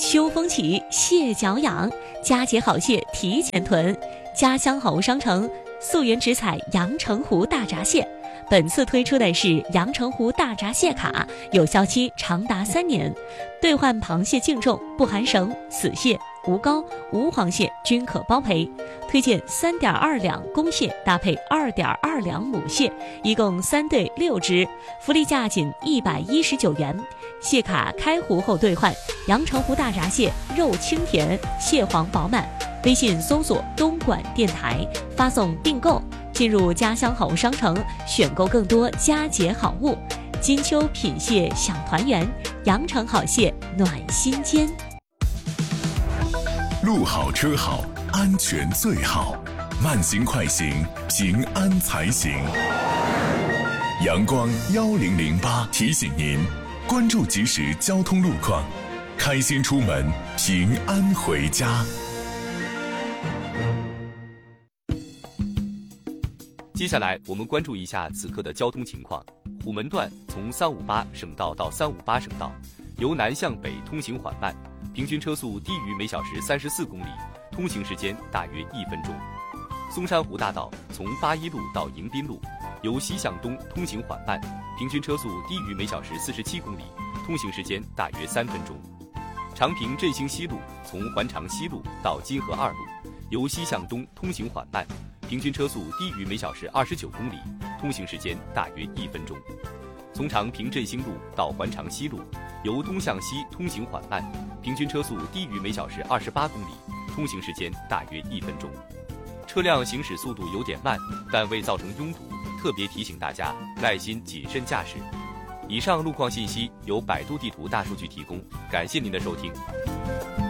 秋风起，蟹脚痒，佳节好蟹提前囤。家乡好物商城溯源直采阳澄湖大闸蟹，本次推出的是阳澄湖大闸蟹卡，有效期长达3年，兑换螃蟹净重，不含绳、死蟹、无膏、无黄蟹均可包赔。推荐3.2两公蟹搭配2.2两母蟹，一共3对6只，福利价仅119元。蟹卡开湖后兑换，阳澄湖大闸蟹肉清甜，蟹黄饱满。微信搜索东莞电台，发送订购，进入家乡好物商城，选购更多佳节好物。金秋品蟹享团圆，阳澄好蟹暖心间。 路好车好，安全最好，慢行快行，平安才行。阳光1008提醒您，关注即时交通路况，开心出门，平安回家。 接下来我们关注一下此刻的交通情况。虎门段从358省道到358省道，由南向北通行缓慢，平均车速低于每小时34公里，通行时间大约1分钟。松山湖大道从81路到迎宾路，由西向东通行缓慢，平均车速低于每小时47公里，通行时间大约3分钟。长平振兴西路从环长西路到金河2路，由西向东通行缓慢，平均车速低于每小时29公里，通行时间大约1分钟。从长平振兴路到环长西路，由东向西通行缓慢，平均车速低于每小时28公里，通行时间大约1分钟。车辆行驶速度有点慢，但未造成拥堵，特别提醒大家耐心谨慎驾驶。以上路况信息由百度地图大数据提供，感谢您的收听。